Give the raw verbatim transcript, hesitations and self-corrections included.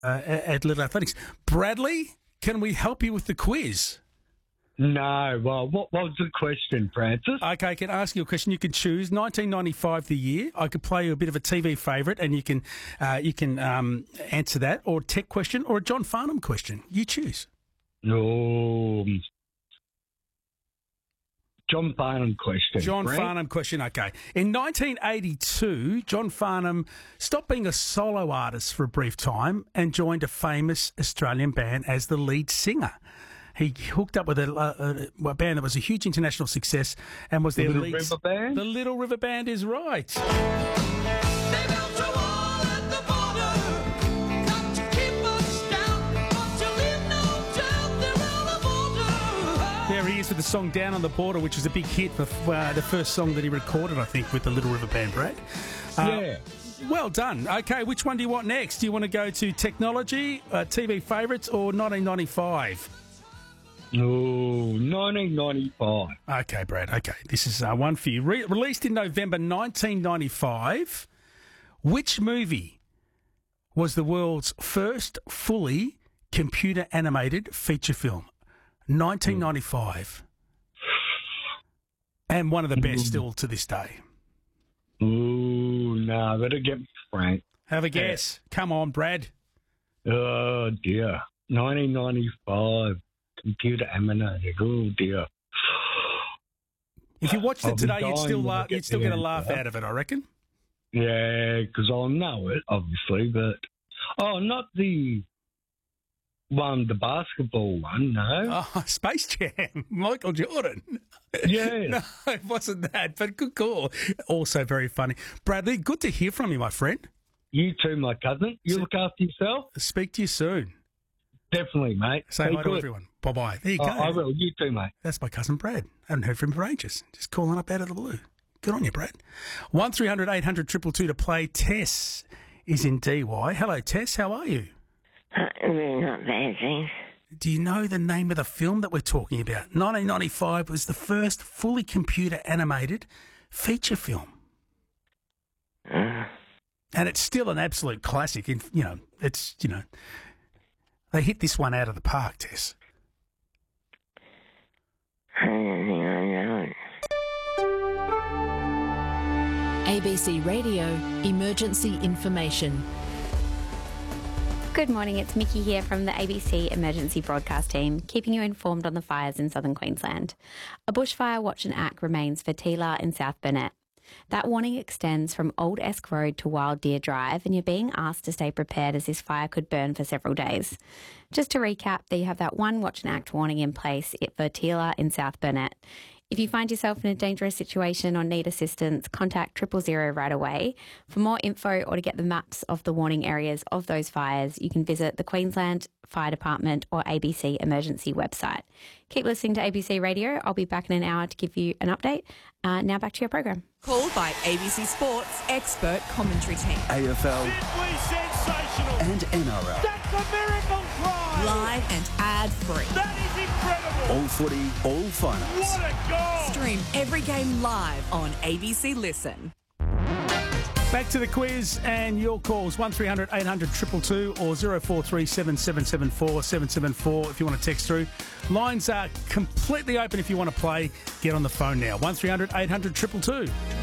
uh, at Little Athletics. Bradley, can we help you with the quiz? No. Well, what was the question, Francis? Okay, I can ask you a question. You can choose nineteen ninety-five, the year. I could play you a bit of a T V favourite, and you can uh, you can um, answer that, or a tech question, or a John Farnham question. You choose. No. John Farnham question. John right? Farnham question, okay. In nineteen eighty-two, John Farnham stopped being a solo artist for a brief time and joined a famous Australian band as the lead singer. He hooked up with a, a, a band that was a huge international success and was The their Little lead. River Band? The Little River Band is right. They built a wall at the border, got to keep us down, but you leave no doubt they're on the border. There he is with the song Down on the Border, which was a big hit, for uh, the first song that he recorded, I think, with the Little River Band, Brad. Uh, Yeah. Well done. Okay, which one do you want next? Do you want to go to technology, uh, T V favourites, or nineteen ninety-five? No, nineteen ninety-five. Okay, Brad. Okay, this is uh, one for you. Re- released in November nineteen ninety-five, which movie was the world's first fully computer animated feature film? nineteen ninety-five. And one of the best still to this day. Ooh, no, better get Frank. Have a guess. Come on, Brad. Oh, dear. nineteen ninety-five. Computer animated. Oh, dear. If you watched I'll it be today, you'd dying still when I laugh. get You'd still the get a answer. laugh out of it, I reckon. Yeah, because I'll know it, obviously, but... Oh, not the one, the basketball one, no. Oh, Space Jam, Michael Jordan. Yeah. No, it wasn't that, but good call. Also very funny. Bradley, good to hear from you, my friend. You too, my cousin. You So- look after yourself? Speak to you soon. Definitely, mate. Say Be hi to good. everyone. Bye-bye. There you Oh, go. I will. You too, mate. That's my cousin Brad. I haven't heard from him for ages. Just calling up out of the blue. Good on you, Brad. one three hundred eight hundred two two two to play. Tess is in D Y. Hello, Tess. How are you? Uh, not bad, thanks. Do you know the name of the film that we're talking about? nineteen ninety-five was the first fully computer animated feature film. Uh, And it's still an absolute classic. In, you know, it's, you know, they hit this one out of the park, Tess. I don't think I know it. A B C Radio Emergency Information. Good morning, it's Mickey here from the A B C Emergency Broadcast Team, keeping you informed on the fires in southern Queensland. A bushfire watch and act remains for Teela in South Burnett. That warning extends from Old Esk Road to Wild Deer Drive, and you're being asked to stay prepared as this fire could burn for several days. Just to recap, there you have that one watch and act warning in place for Teela in South Burnett. If you find yourself in a dangerous situation or need assistance, contact triple zero right away. For more info or to get the maps of the warning areas of those fires, you can visit the Queensland Fire Department or A B C Emergency website. Keep listening to A B C Radio. I'll be back in an hour to give you an update. Uh, now back to your program. Called by A B C Sports expert commentary team. A F L Simply sensational. and N R L. That's a miracle try. Live and ad-free. That is incredible. All footy, all finals. What a goal. Stream every game live on A B C Listen. Back to the quiz and your calls, one three hundred eight hundred two two two or zero four three seven seven seven four seven seven four if you want to text through. Lines are completely open if you want to play. Get on the phone now, one three hundred eight hundred two two two.